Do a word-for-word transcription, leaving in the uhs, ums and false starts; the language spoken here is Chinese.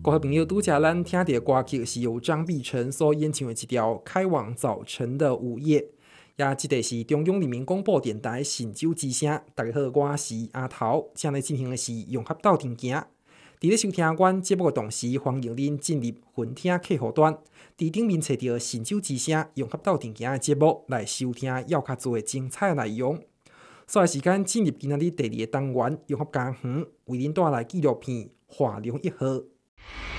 各位朋友，拄则咱听的歌曲是由张碧晨所演唱的一条《开往早晨的午夜》，也即个是中央人民广播电台神州之声。大家好，我是阿头，现在进行的是融合斗阵行。伫咧收听阮节目的同时，欢迎您进入分听客户端，伫顶面找到神州之声融合斗阵行的节目来收听要较多的精彩内容。所以时间进入今仔日第二个单元融合家园，为您带来纪录片《华容一号》。